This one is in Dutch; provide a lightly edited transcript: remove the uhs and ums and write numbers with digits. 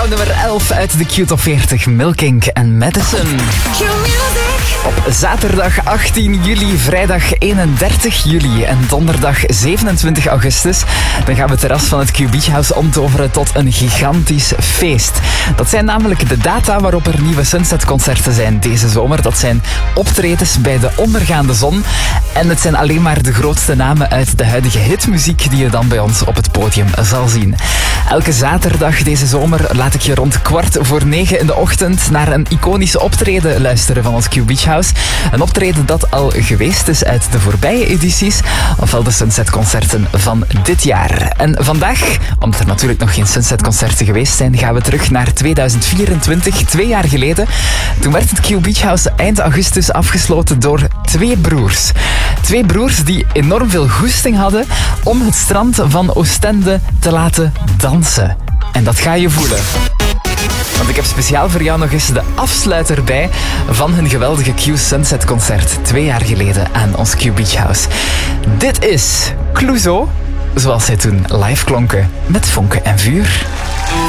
nummer 11 uit de Q-top 40. Milking en Madison. Op zaterdag 18 juli, vrijdag 31 juli en donderdag 27 augustus dan gaan we het terras van het Q Beach House omtoveren tot een gigantisch feest. Dat zijn namelijk de data waarop er nieuwe Sunset-concerten zijn deze zomer. Dat zijn optredens bij de ondergaande zon. En het zijn alleen maar de grootste namen uit de huidige hitmuziek die je dan bij ons op het podium zal zien. Elke zaterdag deze zomer laat ik je rond 8:45 in de ochtend naar een iconische optreden luisteren van ons Q Beach House. Een optreden dat al geweest is uit de voorbije edities, ofwel de Sunset-concerten van dit jaar. En vandaag, omdat er natuurlijk nog geen Sunset-concerten geweest zijn, gaan we terug naar 2024, 2 jaar geleden. Toen werd het Q Beach House eind augustus afgesloten door 2 broers. 2 broers die enorm veel goesting hadden om het strand van Oostende te laten dansen. En dat ga je voelen. Want ik heb speciaal voor jou nog eens de afsluiter bij van hun geweldige Q Sunset concert 2 jaar geleden aan ons Q Beach House. Dit is Clouseau, zoals zij toen live klonken met vonken en vuur.